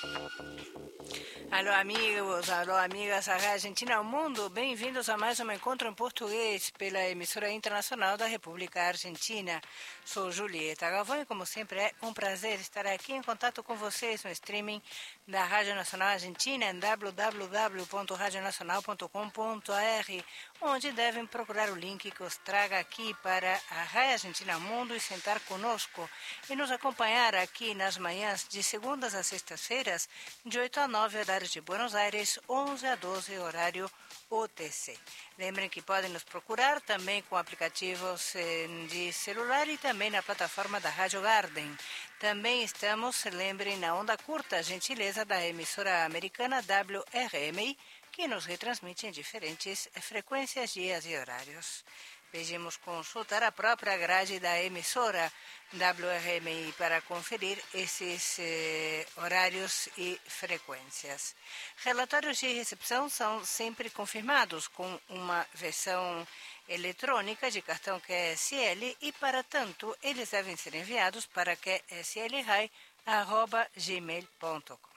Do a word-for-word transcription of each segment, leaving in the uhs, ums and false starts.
Alô amigos, alô amigas da Rádio Argentina ao Mundo, bem-vindos a mais um encontro em português pela emissora internacional da República Argentina. Sou Julieta Galvão e como sempre é um prazer estar aqui em contato com vocês no streaming da Rádio Nacional Argentina em w w w ponto radio nacional ponto com ponto a r, onde devem procurar o link que os traga aqui para a Rádio Argentina ao Mundo e sentar conosco e nos acompanhar aqui nas manhãs de segundas a sextas-feiras, de oito a nove horários de Buenos Aires, onze a doze horário U T C. Lembrem que podem nos procurar também com aplicativos de celular e também na plataforma da Rádio Garden. Também estamos, lembrem, na onda curta, gentileza da emissora americana W R M I, que nos retransmite em diferentes frequências, dias e horários. Pedimos consultar a própria grade da emissora W R M I para conferir esses eh, horários e frequências. Relatórios de recepção são sempre confirmados com uma versão eletrônica de cartão Q S L e, para tanto, eles devem ser enviados para q s l r a i arroba gmail ponto com.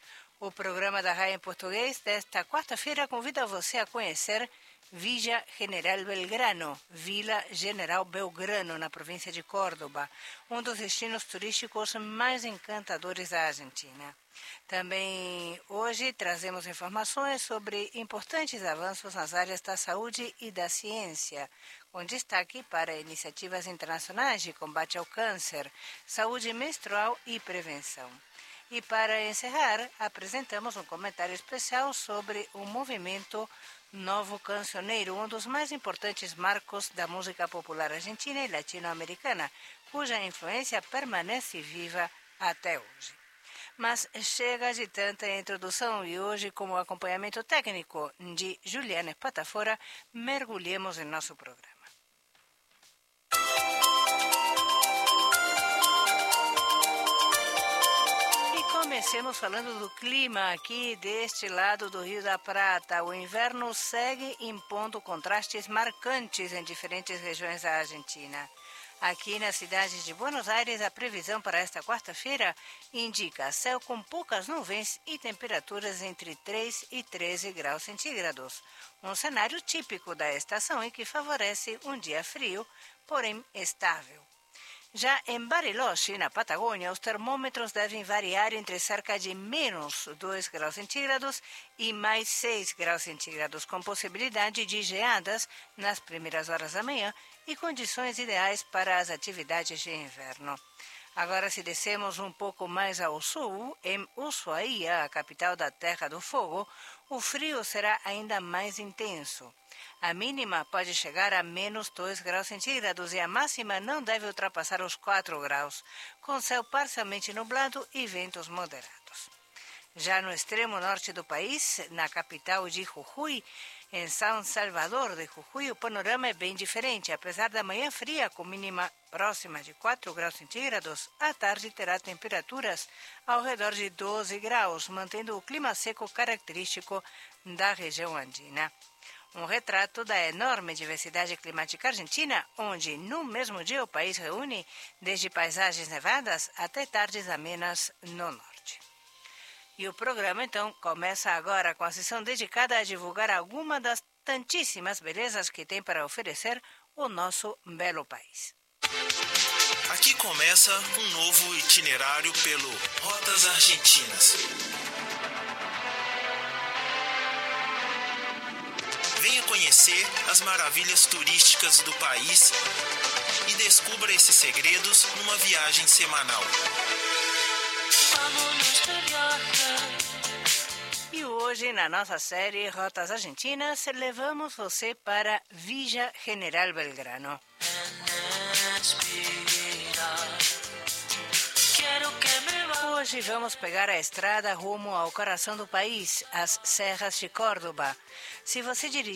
O programa da R A I em português desta quarta-feira convida você a conhecer Villa General Belgrano, Vila General Belgrano, na província de Córdoba, um dos destinos turísticos mais encantadores da Argentina. Também hoje trazemos informações sobre importantes avanços nas áreas da saúde e da ciência, com destaque para iniciativas internacionais de combate ao câncer, saúde menstrual e prevenção. E para encerrar, apresentamos um comentário especial sobre o movimento Novo Cancioneiro, um dos mais importantes marcos da música popular argentina e latino-americana, cuja influência permanece viva até hoje. Mas chega de tanta introdução e hoje, como acompanhamento técnico de Juliana Espatafora, mergulhemos em nosso programa. Comecemos falando do clima aqui deste lado do Rio da Prata. O inverno segue impondo contrastes marcantes em diferentes regiões da Argentina. Aqui na cidade de Buenos Aires, a previsão para esta quarta-feira indica céu com poucas nuvens e temperaturas entre três e treze graus centígrados. Um cenário típico da estação e que favorece um dia frio, porém estável. Já em Bariloche, na Patagônia, os termômetros devem variar entre cerca de menos dois graus centígrados e mais seis graus centígrados, com possibilidade de geadas nas primeiras horas da manhã e condições ideais para as atividades de inverno. Agora, se descemos um pouco mais ao sul, em Ushuaia, a capital da Terra do Fogo, o frio será ainda mais intenso. A mínima pode chegar a menos dois graus centígrados e a máxima não deve ultrapassar os quatro graus, com céu parcialmente nublado e ventos moderados. Já no extremo norte do país, na capital de Jujuy, em São Salvador de Jujuy, o panorama é bem diferente. Apesar da manhã fria, com mínima próxima de quatro graus centígrados, à tarde terá temperaturas ao redor de doze graus, mantendo o clima seco característico da região andina. Um retrato da enorme diversidade climática argentina, onde, no mesmo dia, o país reúne desde paisagens nevadas até tardes amenas no norte. E o programa, então, começa agora com a sessão dedicada a divulgar alguma das tantíssimas belezas que tem para oferecer o nosso belo país. Aqui começa um novo itinerário pelo Rotas Argentinas. Venha conhecer as maravilhas turísticas do país e descubra esses segredos numa viagem semanal. E hoje, na nossa série Rotas Argentinas, levamos você para Villa General Belgrano. Hoje vamos pegar a estrada rumo ao coração do país, as Serras de Córdoba. Se você dirigir